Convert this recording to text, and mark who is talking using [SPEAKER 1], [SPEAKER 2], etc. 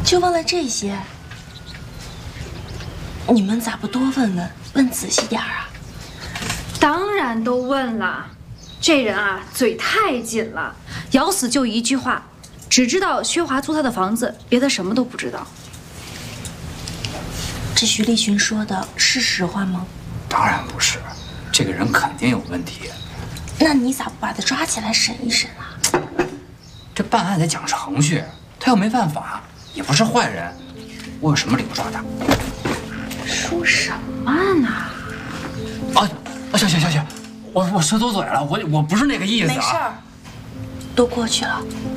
[SPEAKER 1] 就问了这些，你们咋不多问问，问仔细点啊？
[SPEAKER 2] 当然都问了，这人啊嘴太紧了，咬死就一句话，只知道薛华租他的房子，别的什么都不知道。
[SPEAKER 1] 这徐立群说的是实话吗？
[SPEAKER 3] 当然不是，这个人肯定有问题。
[SPEAKER 1] 那你咋不把他抓起来审一审啊？
[SPEAKER 3] 这办案得讲程序，他又没犯法，也不是坏人，我有什么理由抓他？
[SPEAKER 2] 说什么呢？
[SPEAKER 3] 行，我说错嘴了，我不是那个意思啊。
[SPEAKER 1] 没事儿，都过去了，